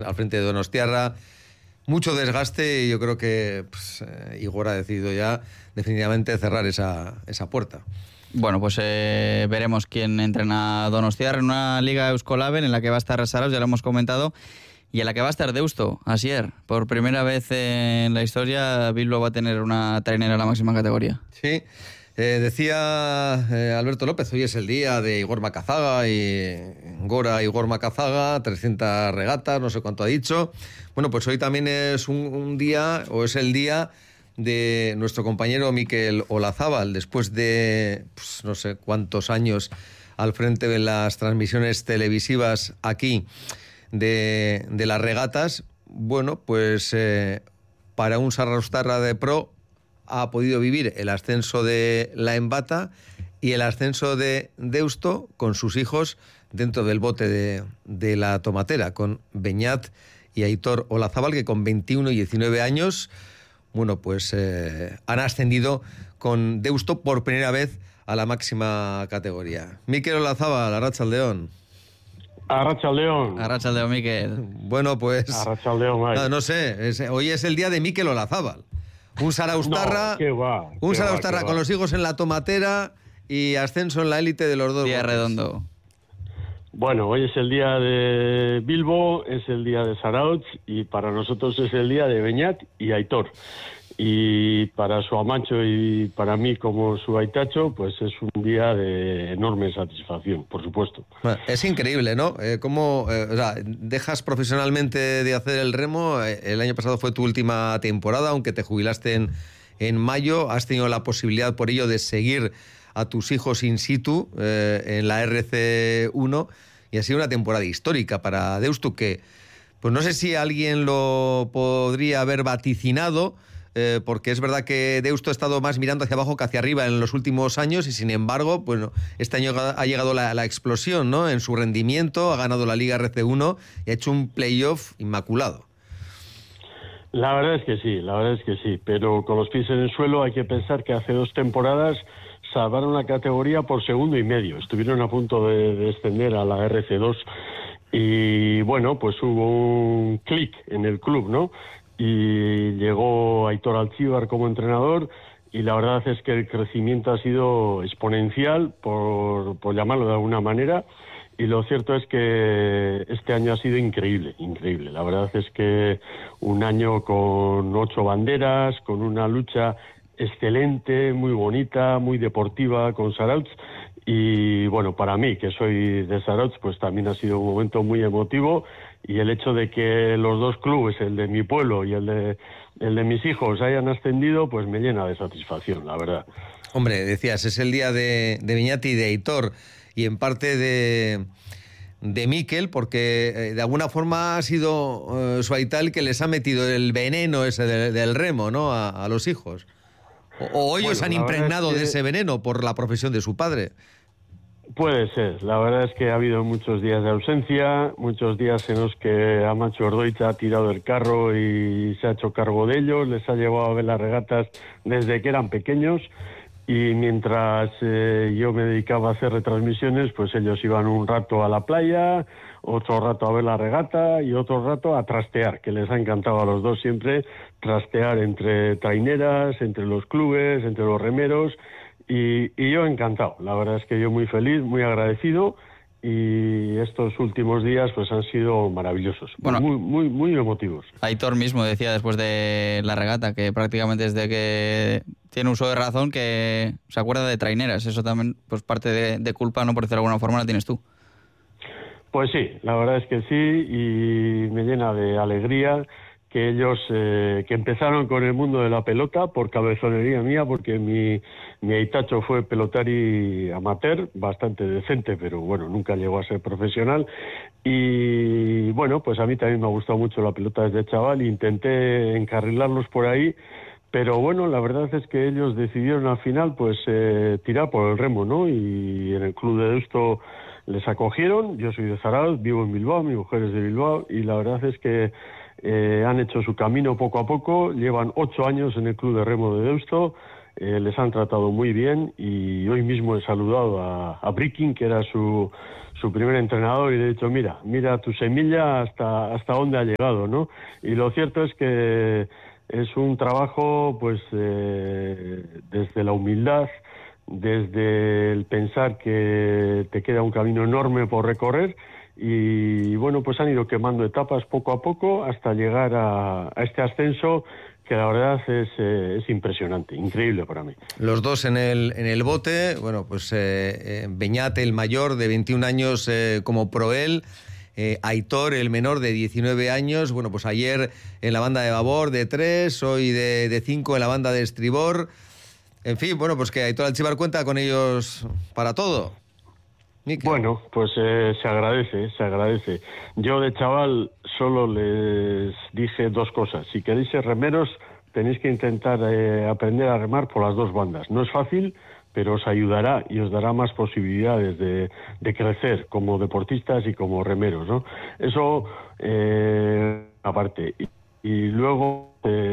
al frente de Donostiarra. Mucho desgaste y yo creo que Igor ha decidido ya definitivamente cerrar esa puerta. Bueno, pues veremos quién entrena a Donostiarra en una Liga Euskolabel en la que va a estar Zarautz, ya lo hemos comentado, y en la que va a estar Deusto, Asier. Por primera vez en la historia, Bilbao va a tener una trainera en la máxima categoría. Sí, decía Alberto López, hoy es el día de Igor Macazaga y Gora Igor Macazaga, 300 regatas, no sé cuánto ha dicho. Bueno, pues hoy también es un día, o es el día de nuestro compañero Mikel Olazábal, después de no sé cuántos años al frente de las transmisiones televisivas aquí de las regatas. Bueno, pues para un Sarraustarra de Pro ha podido vivir el ascenso de la Embata y el ascenso de Deusto con sus hijos dentro del bote de la tomatera, con Beñat y Aitor Olazábal, que con 21 y 19 años, bueno, pues han ascendido con Deusto por primera vez a la máxima categoría. Mikel Olazábal, Arratsaldeon. Arratsaldeon. Arratsaldeon, Mikel. Bueno, pues Arratsaldeon, no sé, hoy es el día de Mikel Olazábal. Un Saraustarra, con los hijos en la tomatera y ascenso en la élite de los dos. Día redondo. Bueno, hoy es el día de Bilbo, es el día de Zarautz y para nosotros es el día de Beñat y Aitor. Y para su Amancho y para mí como su Aitacho, pues es un día de enorme satisfacción, por supuesto. Bueno, es increíble, ¿no? Cómo dejas profesionalmente de hacer el remo. El año pasado fue tu última temporada, aunque te jubilaste en mayo. Has tenido la posibilidad por ello de seguir a tus hijos in situ en la RC1 y ha sido una temporada histórica para Deusto que, pues no sé si alguien lo podría haber vaticinado, porque es verdad que Deusto ha estado más mirando hacia abajo que hacia arriba en los últimos años y sin embargo, bueno, este año ha llegado la explosión, ¿no? En su rendimiento, ha ganado la Liga RC1 y ha hecho un playoff inmaculado. La verdad es que sí, pero con los pies en el suelo hay que pensar que hace 2 temporadas salvaron la categoría por segundo y medio, estuvieron a punto de descender a la RC2 y bueno, pues hubo un clic en el club, ¿no? Y llegó Aitor Alcibar como entrenador y la verdad es que el crecimiento ha sido exponencial, por llamarlo de alguna manera, y lo cierto es que este año ha sido increíble. La verdad es que un año con 8 banderas, con una lucha excelente, muy bonita, muy deportiva con Zarautz. Y bueno, para mí, que soy de Zarautz, pues también ha sido un momento muy emotivo y el hecho de que los dos clubes, el de mi pueblo y el de mis hijos, hayan ascendido, pues me llena de satisfacción, la verdad. Hombre, decías, es el día de Beñat y de Aitor y en parte de Mikel, porque de alguna forma ha sido su aital que les ha metido el veneno ese del remo, ¿no? A los hijos. O ellos han impregnado de ese veneno por la profesión de su padre. Puede ser. La verdad es que ha habido muchos días de ausencia, muchos días en los que Amancio Ordoitza ha tirado el carro y se ha hecho cargo de ellos, les ha llevado a ver las regatas desde que eran pequeños y mientras yo me dedicaba a hacer retransmisiones, pues ellos iban un rato a la playa, otro rato a ver la regata y otro rato a trastear, que les ha encantado a los dos siempre trastear entre traineras, entre los clubes, entre los remeros. Y yo encantado, la verdad es que yo muy feliz, muy agradecido y estos últimos días pues han sido maravillosos, bueno, muy emotivos. Aitor mismo decía después de la regata que prácticamente desde que tiene uso de razón que se acuerda de traineras, eso también pues parte de culpa, no por decirlo de alguna forma, la tienes tú. Pues sí, la verdad es que sí y me llena de alegría que ellos que empezaron con el mundo de la pelota por cabezonería mía, porque mi aitacho fue pelotari amateur, bastante decente, pero bueno, nunca llegó a ser profesional. Y bueno, pues a mí también me ha gustado mucho la pelota desde chaval, intenté encarrilarlos por ahí, pero bueno, la verdad es que ellos decidieron al final pues tirar por el remo, ¿no? Y en el club de Deusto les acogieron, yo soy de Zarautz, vivo en Bilbao, mi mujer es de Bilbao, y la verdad es que han hecho su camino poco a poco, llevan 8 años en el club de remo de Deusto, les han tratado muy bien y hoy mismo he saludado a Bricking, que era su primer entrenador, y le he dicho, mira tu semilla hasta dónde ha llegado, ¿no? Y lo cierto es que es un trabajo, pues, desde la humildad, desde el pensar que te queda un camino enorme por recorrer, y bueno, pues han ido quemando etapas poco a poco hasta llegar a este ascenso, que la verdad es impresionante, increíble para mí. Los dos en el bote, bueno, pues Beñat, el mayor, de 21 años como proel, Aitor, el menor, de 19 años, bueno, pues ayer en la banda de babor de 3, hoy de 5 en la banda de estribor. En fin, bueno, pues que Aitor Alchíbar cuenta con ellos para todo. Mikel. Bueno, pues se agradece. Yo de chaval solo les dije dos cosas. Si queréis ser remeros, tenéis que intentar aprender a remar por las dos bandas. No es fácil, pero os ayudará y os dará más posibilidades de crecer como deportistas y como remeros, ¿no? Eso aparte. Y luego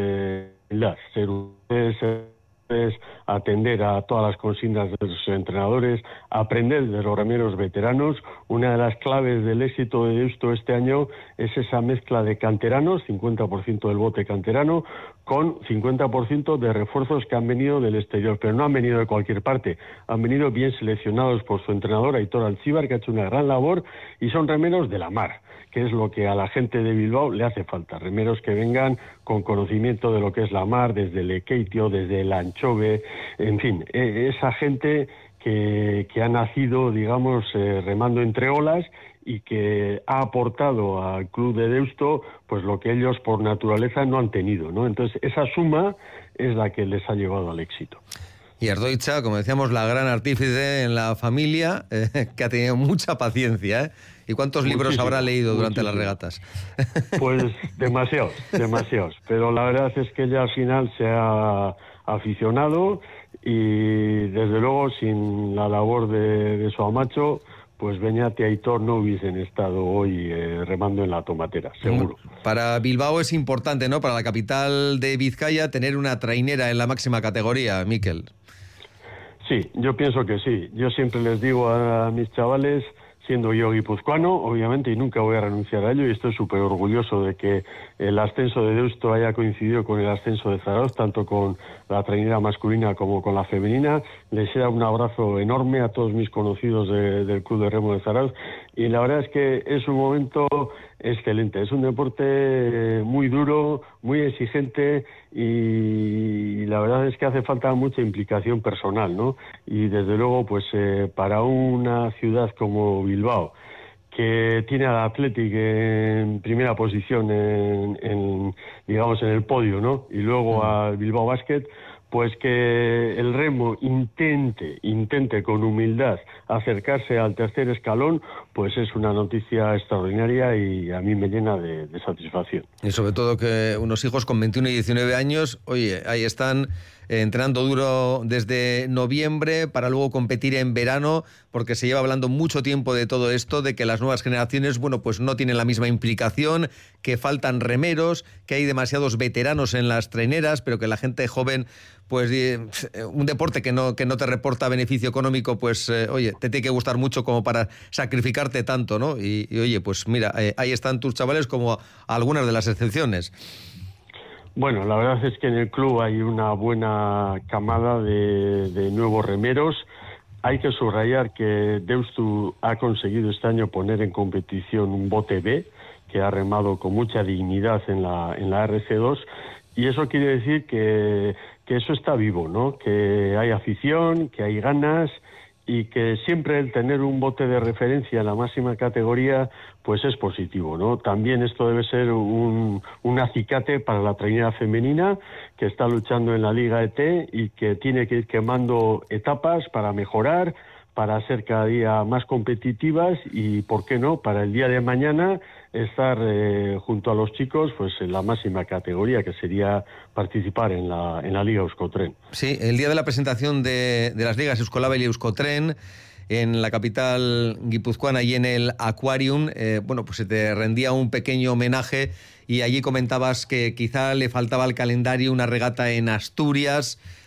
es atender a todas las consignas de los entrenadores, aprender de los remeros veteranos. Una de las claves del éxito de Deusto este año es esa mezcla de canteranos, 50% del bote canterano, con 50% de refuerzos que han venido del exterior, pero no han venido de cualquier parte, han venido bien seleccionados por su entrenador Aitor Alchíbar, que ha hecho una gran labor, y son remeros de la mar, que es lo que a la gente de Bilbao le hace falta, remeros que vengan con conocimiento de lo que es la mar, desde el Ekeitio, desde el Anchove, en fin, esa gente que ha nacido, digamos, remando entre olas, y que ha aportado al club de Deusto pues lo que ellos por naturaleza no han tenido, ¿no? Entonces esa suma es la que les ha llevado al éxito. Y Ardoitza, como decíamos, la gran artífice en la familia, que ha tenido mucha paciencia, ¿eh? ¿Y cuántos libros habrá leído durante las regatas? Pues demasiados. Pero la verdad es que ella al final se ha aficionado, y desde luego sin la labor de su amacho, pues Beñat y Aitor no hubiesen estado hoy remando en la tomatera, seguro. Para Bilbao es importante, ¿no?, para la capital de Vizcaya, tener una trainera en la máxima categoría, Mikel. Sí, yo pienso que sí. Yo siempre les digo a mis chavales, siendo yo guipuzcoano, obviamente, y nunca voy a renunciar a ello, y estoy súper orgulloso de que el ascenso de Deusto haya coincidido con el ascenso de Zarauz, tanto con la trainera masculina como con la femenina. Les he dado un abrazo enorme a todos mis conocidos del Club de Remo de Zarauz, y la verdad es que es un momento excelente. Es un deporte muy duro, muy exigente, y la verdad es que hace falta mucha implicación personal, ¿no? Y desde luego, pues para una ciudad como Bilbao, que tiene al Athletic en primera posición digamos en el podio, ¿no?, y luego al Bilbao Basket, pues que el remo intente con humildad acercarse al tercer escalón, pues es una noticia extraordinaria y a mí me llena de satisfacción. Y sobre todo que unos hijos con 21 y 19 años, oye, ahí están entrenando duro desde noviembre para luego competir en verano, porque se lleva hablando mucho tiempo de todo esto, de que las nuevas generaciones, bueno, pues no tienen la misma implicación, que faltan remeros, que hay demasiados veteranos en las traineras, pero que la gente joven, pues un deporte que no te reporta beneficio económico, pues oye, te tiene que gustar mucho como para sacrificarte tanto, ¿no? Y oye, pues mira, ahí están tus chavales como algunas de las excepciones. Bueno, la verdad es que en el club hay una buena camada de nuevos remeros. Hay que subrayar que Deusto ha conseguido este año poner en competición un bote B, que ha remado con mucha dignidad en la RC2, y eso quiere decir que eso está vivo, ¿no? Que hay afición, que hay ganas, y que siempre el tener un bote de referencia en la máxima categoría pues es positivo, ¿no? También esto debe ser un acicate para la trainera femenina, que está luchando en la Liga ET y que tiene que ir quemando etapas para mejorar, para ser cada día más competitivas y, ¿por qué no?, para el día de mañana estar junto a los chicos pues en la máxima categoría, que sería participar en la Liga Euskotren. Sí, el día de la presentación de las ligas Euskolabel y Euskotren en la capital guipuzcoana y en el Aquarium, bueno, pues se te rendía un pequeño homenaje, y allí comentabas que quizá le faltaba al calendario una regata en Asturias,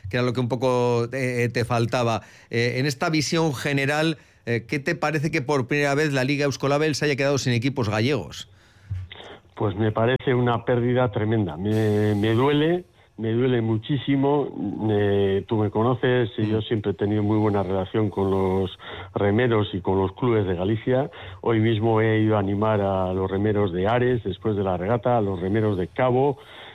que era lo que un poco te faltaba. En esta visión general, ¿qué te parece que por primera vez la Liga Euskolabel se haya quedado sin equipos gallegos? Pues me parece una pérdida tremenda. Me duele muchísimo. Tú me conoces y yo siempre he tenido muy buena relación con los remeros y con los clubes de Galicia. Hoy mismo he ido a animar a los remeros de Ares después de la regata, a los remeros de Cabo.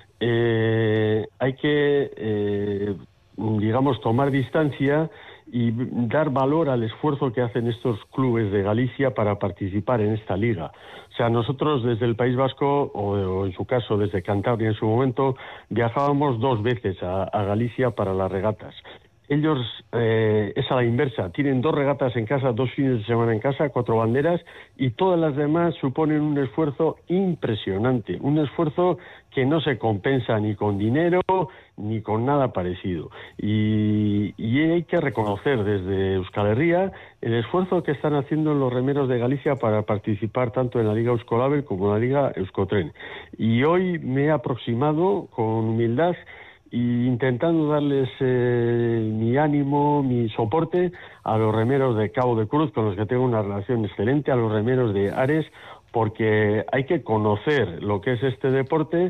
Hay que, digamos, tomar distancia y dar valor al esfuerzo que hacen estos clubes de Galicia para participar en esta liga. O sea, nosotros desde el País Vasco, o en su caso desde Cantabria en su momento, viajábamos 2 veces a Galicia para las regatas. Ellos es a la inversa, tienen 2 regatas en casa, 2 fines de semana en casa, 4 banderas, y todas las demás suponen un esfuerzo impresionante, un esfuerzo que no se compensa ni con dinero ni con nada parecido. Y hay que reconocer desde Euskal Herria el esfuerzo que están haciendo los remeros de Galicia para participar tanto en la Liga Euskolabel como en la Liga Euskotren. Y hoy me he aproximado con humildad y intentando darles mi ánimo, mi soporte a los remeros de Cabo de Cruz, con los que tengo una relación excelente, a los remeros de Ares, porque hay que conocer lo que es este deporte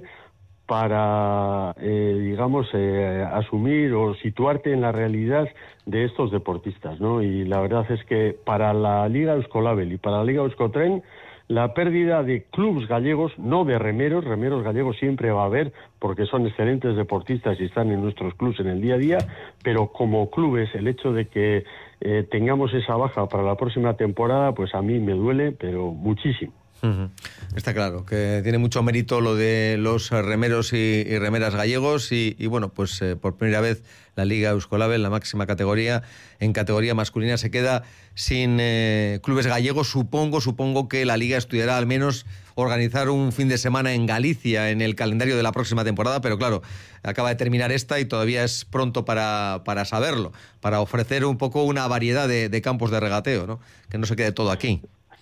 para, digamos, asumir o situarte en la realidad de estos deportistas, ¿no? Y la verdad es que para la Liga Euskolabel y para la Liga Euskotren, la pérdida de clubes gallegos, no de remeros gallegos siempre va a haber, porque son excelentes deportistas y están en nuestros clubes en el día a día, pero como clubes, el hecho de que tengamos esa baja para la próxima temporada, pues a mí me duele, pero muchísimo. Está claro que tiene mucho mérito lo de los remeros y remeras gallegos y bueno, pues por primera vez la Liga Euskolabel, la máxima categoría, en categoría masculina se queda sin clubes gallegos. Supongo que la Liga estudiará al menos organizar un fin de semana en Galicia en el calendario de la próxima temporada, pero claro, acaba de terminar esta y todavía es pronto para saberlo, para ofrecer un poco una variedad de campos de regateo, ¿no? Que no se quede todo aquí.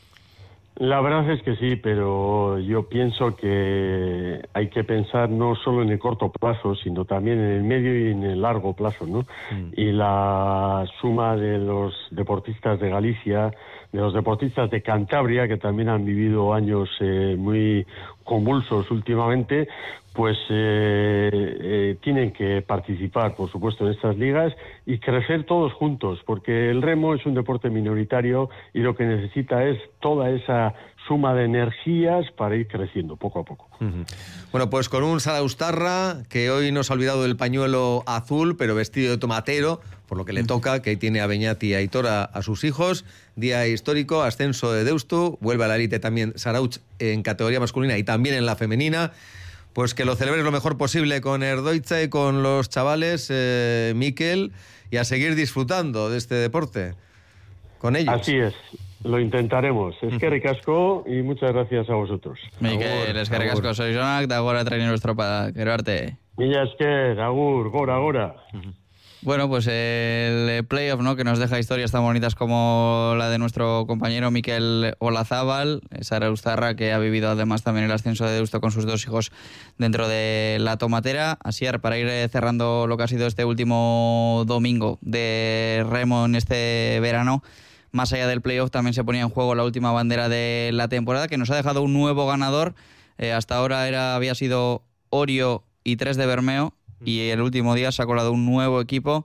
La verdad es que sí, pero yo pienso que hay que pensar no solo en el corto plazo, sino también en el medio y en el largo plazo, ¿no? Y la suma de los deportistas de Galicia, de los deportistas de Cantabria, que también han vivido años muy convulsos últimamente, pues tienen que participar, por supuesto, en estas ligas y crecer todos juntos, porque el remo es un deporte minoritario y lo que necesita es toda esa suma de energías para ir creciendo poco a poco. Bueno, pues con un Zaraustarra que hoy nos ha olvidado del pañuelo azul, pero vestido de tomatero, por lo que le toca, que ahí tiene a Beñat y a Aitor a sus hijos. Día histórico, ascenso de Deustu, vuelve a la élite también Zarautz en categoría masculina y también en la femenina. Pues que lo celebres lo mejor posible con Erdoitza y con los chavales, Mikel, y a seguir disfrutando de este deporte con ellos. Así es, lo intentaremos. Eskerrik asko y muchas gracias a vosotros. Mikel, eskerrik asko, soy Jonak, de agora traineros tropa, quiero arte. Mila esker, agur, gora. Bueno, pues el playoff, ¿no?, que nos deja historias tan bonitas como la de nuestro compañero Mikel Olazábal, Zaraustarra, que ha vivido además también el ascenso de Deusto con sus 2 hijos dentro de la tomatera. Asier, para ir cerrando lo que ha sido este último domingo de remo en este verano, más allá del playoff también se ponía en juego la última bandera de la temporada, que nos ha dejado un nuevo ganador. Hasta ahora había sido Orio y 3 de Bermeo, y el último día se ha colado un nuevo equipo,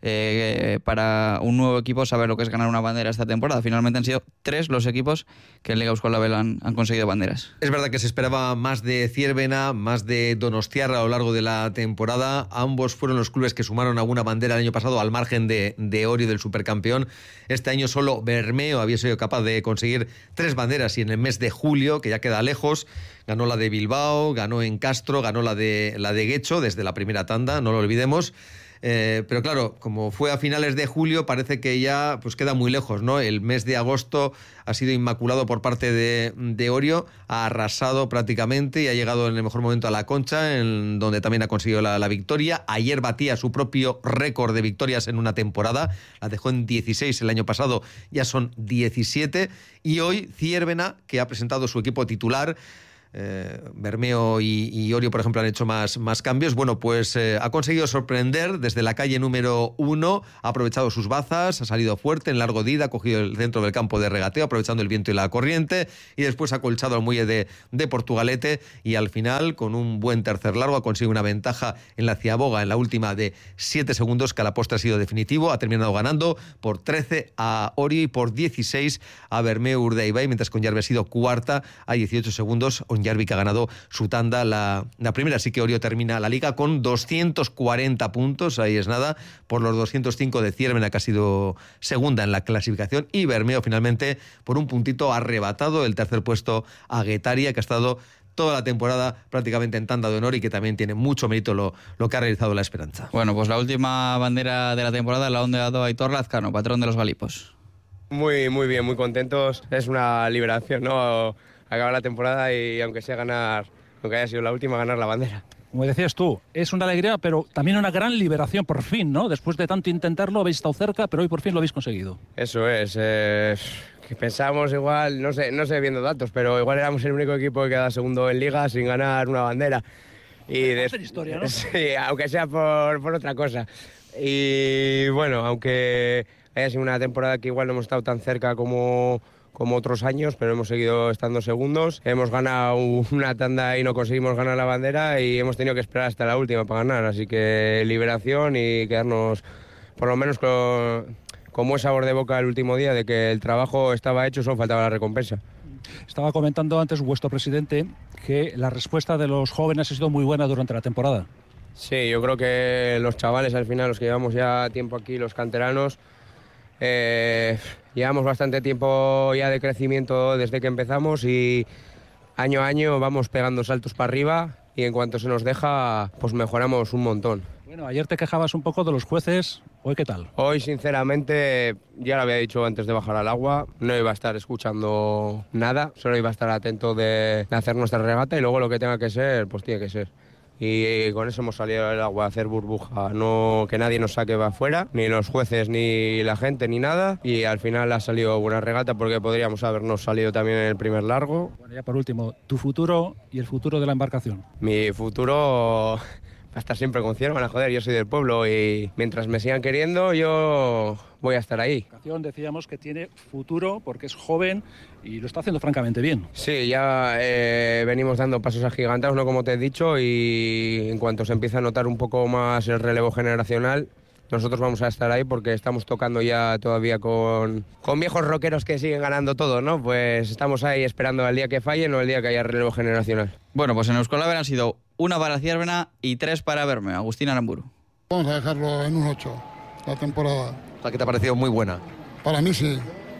para un nuevo equipo saber lo que es ganar una bandera esta temporada. Finalmente han sido 3 los equipos que en Liga Euskolabel han conseguido banderas. Es verdad que se esperaba más de Ciervena, más de Donostiarra a lo largo de la temporada. Ambos fueron los clubes que sumaron alguna bandera el año pasado, al margen de Orio, del supercampeón. Este año solo Bermeo había sido capaz de conseguir 3 banderas, y en el mes de julio, que ya queda lejos, ganó la de Bilbao, ganó en Castro, ganó la de Guecho desde la primera tanda, no lo olvidemos. Pero claro, como fue a finales de julio, parece que ya pues queda muy lejos, ¿no? El mes de agosto ha sido inmaculado por parte de Orio, ha arrasado prácticamente y ha llegado en el mejor momento a la Concha, en donde también ha conseguido la victoria. Ayer batía su propio récord de victorias en una temporada, la dejó en 16 el año pasado, ya son 17. Y hoy Ciervena, que ha presentado su equipo titular, Bermeo y Orio, por ejemplo, han hecho más cambios. Bueno, pues ha conseguido sorprender desde la calle número 1, ha aprovechado sus bazas, ha salido fuerte en largo dida, ha cogido el centro del campo de regateo, aprovechando el viento y la corriente, y después ha colchado al muelle de Portugalete, y al final, con un buen tercer largo, ha conseguido una ventaja en la Ciaboga en la última de 7 segundos, que a la postre ha sido definitivo. Ha terminado ganando por 13 a Orio y por 16 a Bermeo Urdaibai, mientras que Onyarbi ha sido cuarta a 18 segundos. Onyarbi, que ha ganado su tanda la primera, así que Orio termina la liga con 240 puntos, ahí es nada, por los 205 de Ciervena, que ha sido segunda en la clasificación, y Bermeo finalmente por un puntito ha arrebatado el tercer puesto a Guetaria, que ha estado toda la temporada prácticamente en tanda de honor y que también tiene mucho mérito lo que ha realizado la Esperanza. Bueno, pues la última bandera de la temporada la ha ondeado Aitor Lazcano, patrón de los Galipos. Muy bien, muy contentos. Es una liberación, ¿no? Acabar la temporada y aunque sea ganar, aunque haya sido la última, ganar la bandera. Como decías tú, es una alegría, pero también una gran liberación por fin, ¿no? Después de tanto intentarlo, habéis estado cerca, pero hoy por fin lo habéis conseguido. Eso es. Que pensábamos igual, no sé viendo datos, pero igual éramos el único equipo que queda segundo en Liga sin ganar una bandera. Y historia, ¿no? Sí, aunque sea por otra cosa. Y bueno, aunque haya sido una temporada que igual no hemos estado tan cerca como otros años, pero hemos seguido estando segundos. Hemos ganado una tanda y no conseguimos ganar la bandera y hemos tenido que esperar hasta la última para ganar. Así que liberación y quedarnos por lo menos con buen sabor de boca el último día de que el trabajo estaba hecho, solo faltaba la recompensa. Estaba comentando antes vuestro presidente que la respuesta de los jóvenes ha sido muy buena durante la temporada. Sí, yo creo que los chavales al final, los que llevamos ya tiempo aquí, los canteranos, llevamos bastante tiempo ya de crecimiento desde que empezamos y año a año vamos pegando saltos para arriba y en cuanto se nos deja, pues mejoramos un montón. Bueno, ayer te quejabas un poco de los jueces, ¿hoy qué tal? Hoy, sinceramente, ya lo había dicho antes de bajar al agua, no iba a estar escuchando nada, solo iba a estar atento de hacer nuestra regata y luego lo que tenga que ser, pues tiene que ser. Y con eso hemos salido al agua a hacer burbuja, no que nadie nos saque para afuera, ni los jueces, ni la gente, ni nada. Y al final ha salido buena regata porque podríamos habernos salido también en el primer largo. Bueno, ya por último, tu futuro y el futuro de la embarcación. Mi futuro va a estar siempre con Ciervena, joder, yo soy del pueblo y mientras me sigan queriendo yo voy a estar ahí. La embarcación decíamos que tiene futuro porque es joven y lo está haciendo francamente bien. Sí, ya venimos dando pasos agigantados, ¿no? Como te he dicho, y en cuanto se empieza a notar un poco más el relevo generacional, nosotros vamos a estar ahí porque estamos tocando ya todavía con viejos rockeros que siguen ganando todo, ¿no? Pues estamos ahí esperando al día que fallen o el día que haya relevo generacional. Bueno, pues en Euskolabel han sido 1 para Ciervena y 3 para Bermeo. Agustín Aramburu. Vamos a dejarlo en un 8, la temporada. La que te ha parecido muy buena. Para mí sí.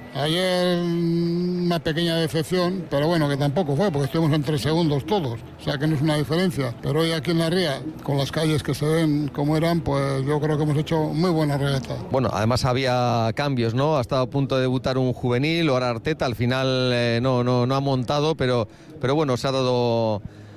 Ayer una pequeña decepción, pero bueno, que tampoco fue, porque estuvimos en 3 segundos todos, o sea que no es una diferencia. Pero hoy aquí en la ría, con las calles que se ven como eran, pues yo creo que hemos hecho muy buena regata. Bueno, además había cambios, ¿no? Ha estado a punto de debutar un juvenil, ahora Arteta, al final no ha montado, pero bueno, se ha dado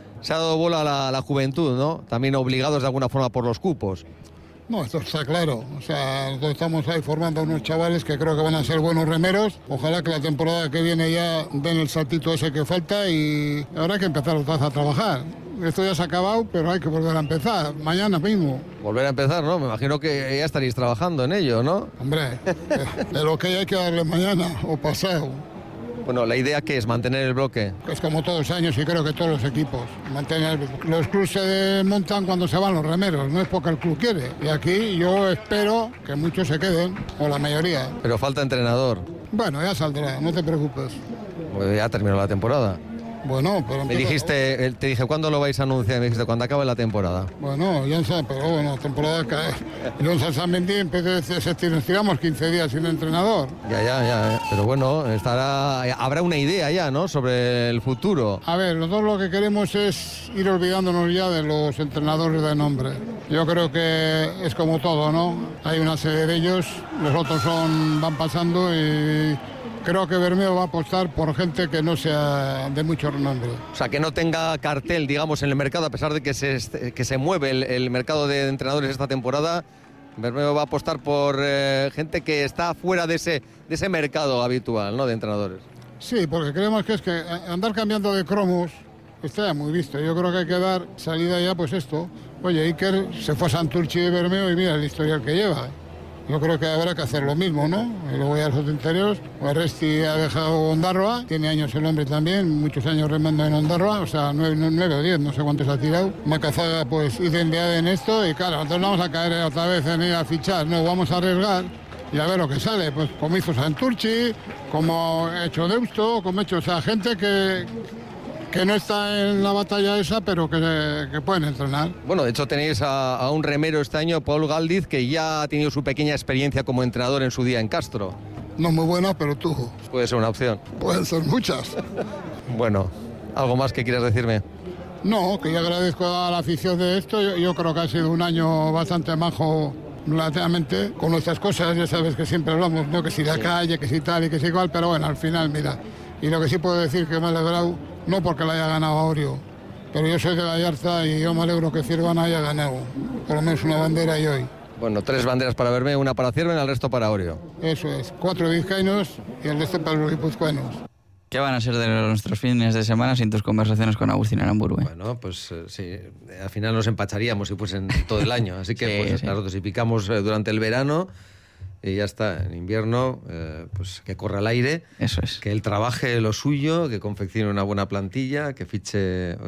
bola a la juventud, ¿no? También obligados de alguna forma por los cupos. No, esto está claro. O sea, nosotros estamos ahí formando a unos chavales que creo que van a ser buenos remeros. Ojalá que la temporada que viene ya den el saltito ese que falta y ahora hay que empezar otra vez a trabajar. Esto ya se ha acabado, pero hay que volver a empezar, mañana mismo. Volver a empezar, ¿no? Me imagino que ya estaréis trabajando en ello, ¿no? Hombre, de lo que hay que darle mañana o pasado. Bueno, la idea que es mantener el bloque. Es como todos los años y creo que todos los equipos. Los clubes se montan cuando se van los remeros, no es porque el club quiere. Y aquí yo espero que muchos se queden, o la mayoría. Pero falta entrenador. Bueno, ya saldrá, no te preocupes. Pues ya terminó la temporada. Bueno, pero... Te dije, ¿cuándo lo vais a anunciar? Me dijiste, cuando acabe la temporada. Bueno, pero bueno, temporada cae. Johnson San Mendí estiramos 15 días sin entrenador. Ya. Pero bueno, habrá una idea ya, ¿no? Sobre el futuro. A ver, nosotros lo que queremos es ir olvidándonos ya de los entrenadores de nombre. Yo creo que es como todo, ¿no? Hay una serie de ellos, los otros van pasando y... Creo que Bermeo va a apostar por gente que no sea de mucho renombre. O sea, que no tenga cartel, digamos, en el mercado, a pesar de que se mueve el mercado de entrenadores esta temporada. Bermeo va a apostar por gente que está fuera de ese mercado habitual, ¿no? De entrenadores. Sí, porque creemos que es que andar cambiando de cromos está ya muy visto. Yo creo que hay que dar salida ya, pues esto. Oye, Iker se fue a Santurchi de Bermeo y mira el historial que lleva. Yo creo que habrá que hacer lo mismo, ¿no? Y luego ya los interiores. Resti ha dejado Ondarroa, tiene años el hombre también, muchos años remando en Ondarroa, o sea, 9 o 10, no sé cuántos ha tirado. Macazaga, pues, identidad en esto y claro, entonces no vamos a caer otra vez en ir a fichar, no, vamos a arriesgar y a ver lo que sale, pues como hizo Santurchi, como ha hecho Deusto, como ha hecho, o sea, gente que no está en la batalla esa, pero que pueden entrenar. Bueno, de hecho tenéis a un remero este año, Paul Galdiz, que ya ha tenido su pequeña experiencia como entrenador en su día en Castro. No muy buena, pero tú. Puede ser una opción. Pueden ser muchas. Bueno, ¿algo más que quieras decirme? No, que yo agradezco a la afición de esto. Yo creo que ha sido un año bastante majo relativamente con nuestras cosas. Ya sabes que siempre hablamos, ¿no? Que si la calle, que si tal y que si igual, pero bueno, al final, mira. Y lo que sí puedo decir que me ha alegrado, no porque la haya ganado a Orio, pero yo soy de Gallarta y yo me alegro que Ciervana haya ganado por lo menos una bandera y hoy. Bueno, 3 banderas para Bermeo, una para Ciervana, el resto para Orio. Eso es, 4 vizcaínos y el resto para los guipuzcoanos. ¿Qué van a ser de nuestros fines de semana sin tus conversaciones con Agustín Aramburu? Bueno, pues sí, al final nos empacharíamos si fuesen todo el año, así que Sí, pues, sí. nosotros si picamos durante el verano y ya está, en invierno, pues que corra el aire. Eso es. Que él trabaje lo suyo, que confeccione una buena plantilla, que fiche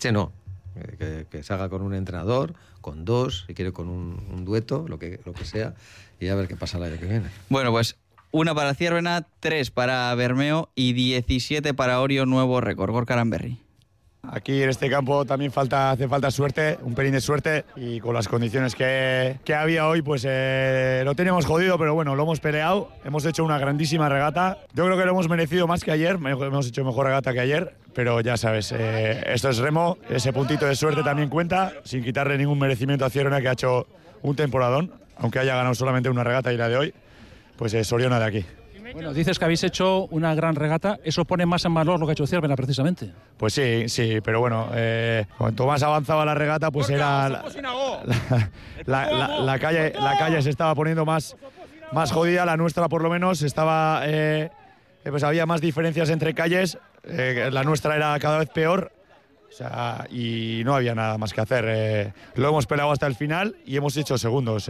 que se haga con un entrenador, con 2, si quiere con un dueto, lo que sea, y a ver qué pasa el año que viene. Bueno, pues 1 para Ciervena, 3 para Bermeo y 17 para Orio, nuevo récord. Gorka Aranberri. Aquí en este campo también hace falta suerte, un pelín de suerte, y con las condiciones que había hoy pues lo teníamos jodido, pero bueno, lo hemos peleado, hemos hecho una grandísima regata. Yo creo que lo hemos merecido más que ayer, hemos hecho mejor regata que ayer, pero ya sabes, esto es remo, ese puntito de suerte también cuenta, sin quitarle ningún merecimiento a Ciervena, que ha hecho un temporadón, aunque haya ganado solamente una regata y la de hoy, pues es Oriona de aquí. Bueno, dices que habéis hecho una gran regata, eso pone más en valor lo que ha hecho Ciervena precisamente. Pues sí, pero bueno, cuanto más avanzaba la regata, pues era la calle se estaba poniendo más jodida, la nuestra por lo menos estaba, pues había más diferencias entre calles, la nuestra era cada vez peor. O sea, y no había nada más que hacer. Lo hemos peleado hasta el final y hemos hecho segundos.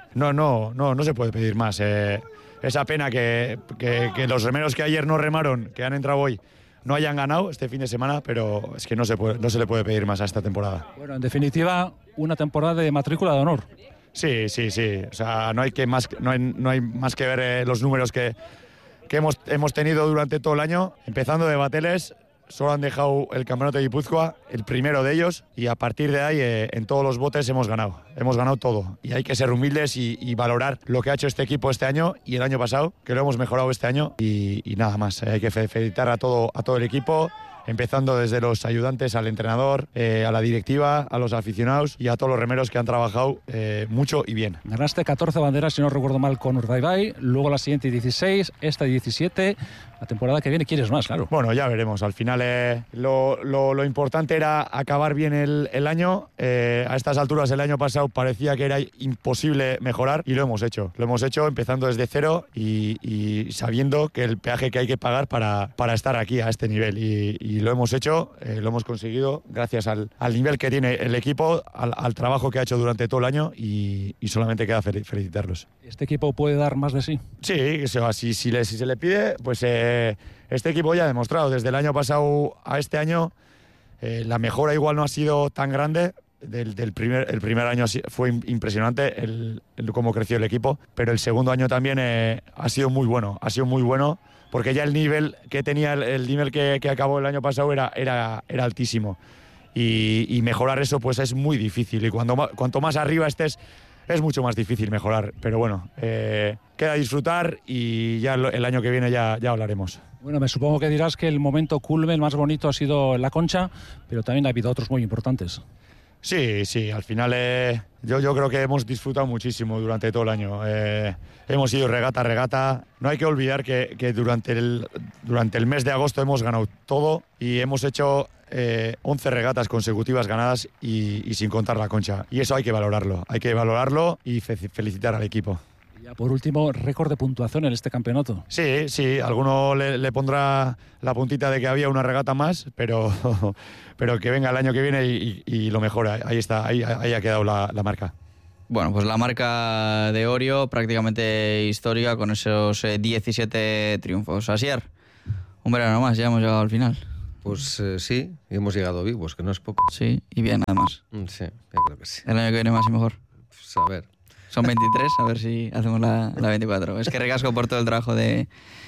No se puede pedir más. Esa pena que los remeros que ayer no remaron, que han entrado hoy, no hayan ganado este fin de semana, pero es que no se le puede pedir más a esta temporada. Bueno, en definitiva, una temporada de matrícula de honor. Sí. O sea, no hay más que ver los números que hemos tenido durante todo el año, empezando de bateles. Solo han dejado el campeonato de Guipúzcoa, el primero de ellos, y a partir de ahí en todos los botes hemos ganado todo. Y hay que ser humildes y valorar lo que ha hecho este equipo este año y el año pasado, que lo hemos mejorado este año, y nada más. Hay que felicitar a todo el equipo, empezando desde los ayudantes al entrenador, a la directiva, a los aficionados y a todos los remeros que han trabajado mucho y bien. Ganaste 14 banderas, si no recuerdo mal, con Urdaibai, luego la siguiente 16, esta 17. La temporada que viene quieres más, claro. Bueno, ya veremos. Al final lo importante era acabar bien el año. A estas alturas el año pasado parecía que era imposible mejorar y lo hemos hecho. Lo hemos hecho empezando desde cero y sabiendo que el peaje que hay que pagar para estar aquí a este nivel. Y lo hemos hecho, lo hemos conseguido gracias al nivel que tiene el equipo, al trabajo que ha hecho durante todo el año y solamente queda felicitarlos. ¿Este equipo puede dar más de sí? Sí, si se le pide, pues este equipo ya ha demostrado desde el año pasado a este año, la mejora igual no ha sido tan grande. El primer año fue impresionante cómo creció el equipo, pero el segundo año también ha sido muy bueno, porque ya el nivel que tenía, el nivel que acabó el año pasado era altísimo, y mejorar eso pues es muy difícil, y cuanto más arriba estés es mucho más difícil mejorar, pero bueno, queda disfrutar y ya el año que viene ya hablaremos. Bueno, me supongo que dirás que el momento culmen, el más bonito, ha sido la Concha, pero también ha habido otros muy importantes. Sí, al final yo creo que hemos disfrutado muchísimo durante todo el año. Hemos ido regata a regata. No hay que olvidar que durante el mes de agosto hemos ganado todo y hemos hecho 11 regatas consecutivas ganadas y sin contar la Concha. Y eso hay que valorarlo y felicitar al equipo. Y Por último, récord de puntuación en este campeonato. Sí, alguno le pondrá la puntita de que había una regata más, pero que venga el año que viene y lo mejora. Ahí está, ahí ha quedado la marca. Bueno, pues la marca de Orio prácticamente histórica con esos 17 triunfos. Asier, un verano más, ya hemos llegado al final. Pues sí, hemos llegado vivos, que no es poco. Sí, y bien además. Sí, yo creo que sí. El año que viene más y mejor. Pues a ver. Son 23, a ver si hacemos la 24. Es que ricasco por todo el trabajo del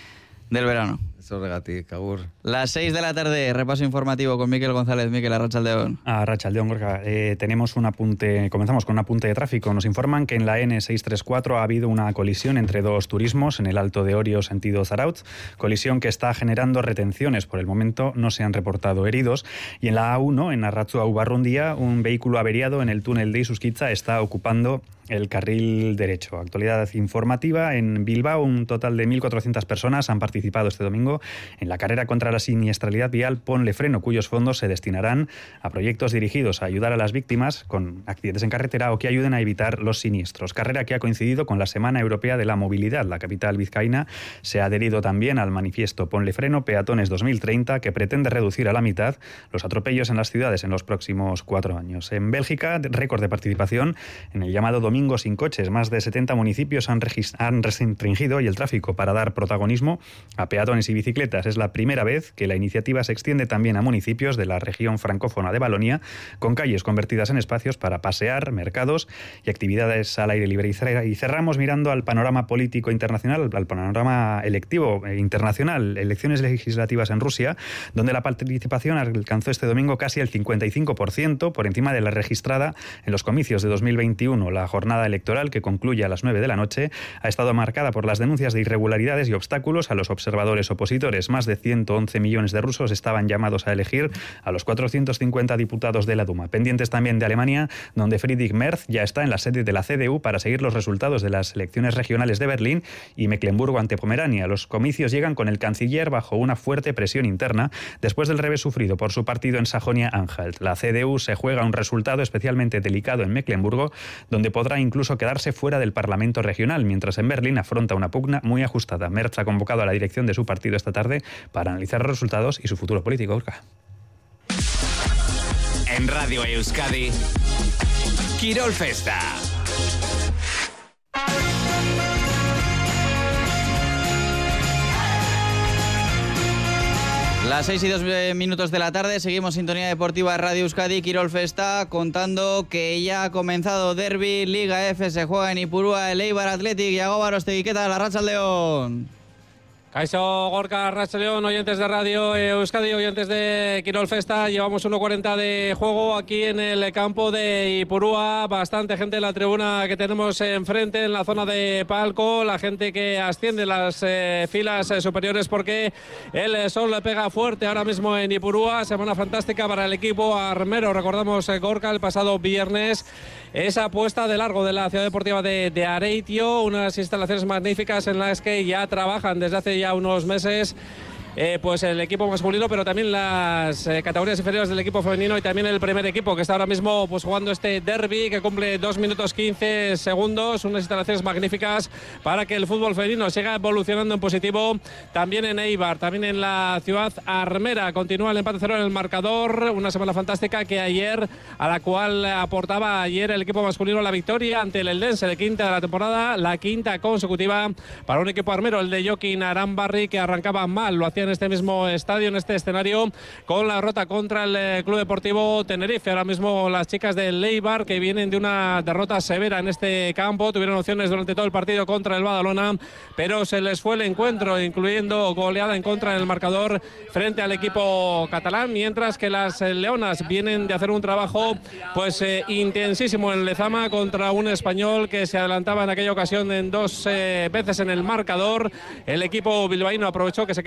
verano. Eso regati, Cabur. Las 6 de la tarde, repaso informativo con Miquel González. Miquel, arratsaldeon. Arratsaldeon, Gorka. Tenemos un apunte, comenzamos con un apunte de tráfico. Nos informan que en la N634 ha habido una colisión entre dos turismos en el Alto de Orio, sentido Zarautz. Colisión que está generando retenciones. Por el momento no se han reportado heridos. Y en la A1, en Arratzua-Ubarrundia, un vehículo averiado en el túnel de Isuskitza está ocupando el carril derecho. Actualidad informativa. En Bilbao, un total de 1.400 personas han participado este domingo en la carrera contra la siniestralidad vial Ponle Freno, cuyos fondos se destinarán a proyectos dirigidos a ayudar a las víctimas con accidentes en carretera o que ayuden a evitar los siniestros. Carrera que ha coincidido con la Semana Europea de la Movilidad. La capital vizcaína se ha adherido también al manifiesto Ponle Freno Peatones 2030, que pretende reducir a la mitad los atropellos en las ciudades en los próximos 4 años. En Bélgica, récord de participación en el llamado Domingo sin coches. Más de 70 municipios han restringido el tráfico para dar protagonismo a peatones y bicicletas. Es la primera vez que la iniciativa se extiende también a municipios de la región francófona de Valonia, con calles convertidas en espacios para pasear, mercados y actividades al aire libre. Y cerramos mirando al panorama político internacional, al panorama electivo internacional, elecciones legislativas en Rusia, donde la participación alcanzó este domingo casi el 55%, por encima de la registrada en los comicios de 2021. La jornada electoral, que concluye a las 9 de la noche, ha estado marcada por las denuncias de irregularidades y obstáculos a los observadores opositores. Más de 111 millones de rusos estaban llamados a elegir a los 450 diputados de la Duma. Pendientes también de Alemania, donde Friedrich Merz ya está en la sede de la CDU para seguir los resultados de las elecciones regionales de Berlín y Mecklemburgo ante Pomerania. Los comicios llegan con el canciller bajo una fuerte presión interna después del revés sufrido por su partido en Sajonia-Anhalt. La CDU se juega un resultado especialmente delicado en Mecklemburgo, donde podrá incluso quedarse fuera del Parlamento regional, mientras en Berlín afronta una pugna muy ajustada. Merz ha convocado a la dirección de su partido esta tarde para analizar los resultados y su futuro político. Urca. En Radio Euskadi, Kirol Festa. Las 6 y 2 minutos de la tarde, seguimos Sintonía Deportiva Radio Euskadi, Kirol Festa, contando que ya ha comenzado Derbi, Liga F, se juega en Ipurúa, el Eibar Athletic, Iago Barostegui. ¿Qué tal? Arratsaldeon. Kaixo, Gorka, Arratsaldeon, oyentes de Radio Euskadi, oyentes de Kirol Festa. Llevamos 1:40 de juego aquí en el campo de Ipurúa. Bastante gente en la tribuna que tenemos enfrente, en la zona de palco. La gente que asciende las filas superiores porque el sol le pega fuerte ahora mismo en Ipurúa. Semana fantástica para el equipo armero. Recordamos, Gorka, el pasado viernes, esa puesta de largo de la Ciudad Deportiva de Areitio. Unas instalaciones magníficas en las que ya trabajan desde hace ya unos meses pues el equipo masculino, pero también las categorías inferiores del equipo femenino y también el primer equipo, que está ahora mismo pues jugando este derbi que cumple 2 minutos 15 segundos. Unas instalaciones magníficas para que el fútbol femenino siga evolucionando en positivo. También en Eibar, también en la ciudad armera. Continúa el empate 0 en el marcador. Una semana fantástica que ayer, a la cual aportaba ayer el equipo masculino la victoria ante el Eldense, de quinta de la temporada, la quinta consecutiva para un equipo armero, el de Joaquín Arambarri, que arrancaba mal. Lo hacía en este mismo estadio, en este escenario, con la derrota contra el Club Deportivo Tenerife. Ahora mismo las chicas del Eibar, que vienen de una derrota severa en este campo, tuvieron opciones durante todo el partido contra el Badalona, pero se les fue el encuentro, incluyendo goleada en contra en el marcador frente al equipo catalán, mientras que las leonas vienen de hacer un trabajo pues intensísimo en Lezama contra un español que se adelantaba en aquella ocasión en 2 veces en el marcador. El equipo bilbaíno aprovechó que se quedó prácticamente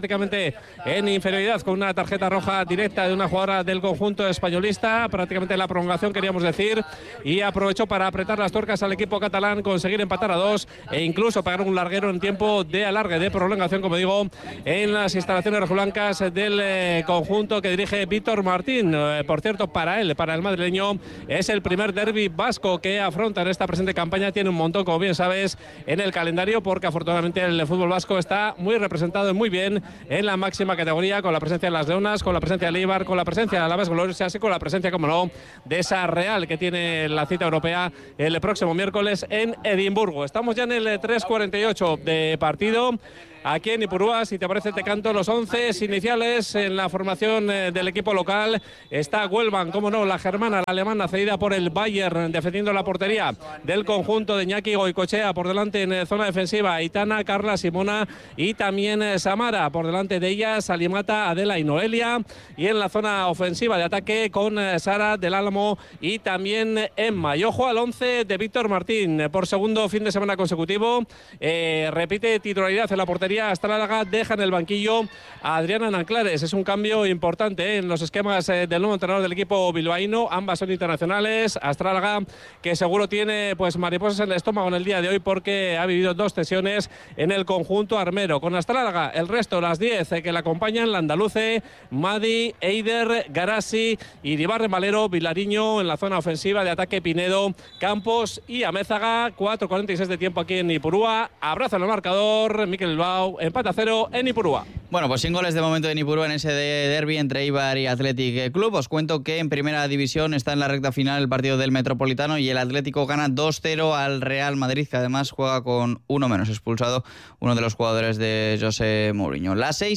prácticamente en inferioridad con una tarjeta roja directa de una jugadora del conjunto españolista, prácticamente en la prolongación queríamos decir, y aprovechó para apretar las tuercas al equipo catalán, conseguir empatar a 2 e incluso pegar un larguero en tiempo de alargue, de prolongación, como digo, en las instalaciones rojiblancas del conjunto que dirige Víctor Martín. Por cierto, para él, para el madrileño, es el primer derbi vasco que afronta en esta presente campaña. Tiene un montón, como bien sabes, en el calendario, porque afortunadamente el fútbol vasco está muy representado y muy bien en la máxima categoría, con la presencia de las Leonas, con la presencia de Eibar, con la presencia de Alavés Gloriosas y con la presencia, como no, de esa Real que tiene la cita europea el próximo miércoles en Edimburgo. Estamos ya en el 3:48 de partido. Aquí en Ipurúa, si te parece, te canto los 11 iniciales en la formación del equipo local. Está Huelvan, como no, la germana, la alemana, cedida por el Bayern, defendiendo la portería del conjunto de Iñaki Goicoechea. Por delante en zona defensiva, Aitana, Carla, Simona y también Samara. Por delante de ellas, Salimata, Adela y Noelia. Y en la zona ofensiva de ataque con Sara del Álamo y también Emma. Y ojo al 11 de Víctor Martín. Por segundo fin de semana consecutivo, repite titularidad en la portería. Astrálaga deja en el banquillo a Adriana Nanclares. Es un cambio importante en los esquemas del nuevo entrenador del equipo bilbaíno. Ambas son internacionales. Astrálaga, que seguro tiene pues mariposas en el estómago en el día de hoy, porque ha vivido 2 sesiones en el conjunto armero. Con Astrálaga, el resto, las 10 que la acompañan, la andaluce, Madi, Eider, Garasi, Iribarren Valero, Vilariño en la zona ofensiva de ataque, Pinedo, Campos y Amézaga. 4:46 de tiempo aquí en Ipurúa. Abrazo en el marcador, Mikel Bilbao. Empate a 0 en Ipurúa. Bueno, pues sin goles de momento en Ipurúa en ese derbi entre Eibar y Athletic Club. Os cuento que en primera división está en la recta final el partido del Metropolitano y el Atlético gana 2-0 al Real Madrid, que además juega con uno menos expulsado, uno de los jugadores de José Mourinho. Las 6